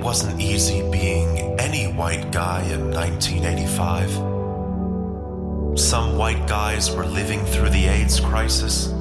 wasn't easy being any white guy in 1985. Some white guys were living through the AIDS crisis.